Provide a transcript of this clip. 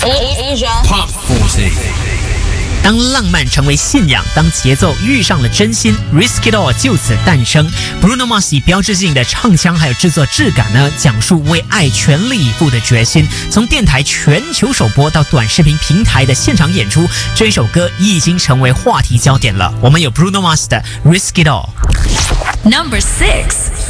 Asia Top 40。 当浪漫成为信仰，当节奏遇上了真心 ，Risk It All 就此诞生。Bruno Mars 以标志性的唱腔还有制作质感呢，讲述为爱全力以赴的决心。从电台全球首播到短视频平台的现场演出，这首歌已经成为话题焦点了。我们有 Bruno Mars 的 Risk It All。 Number 6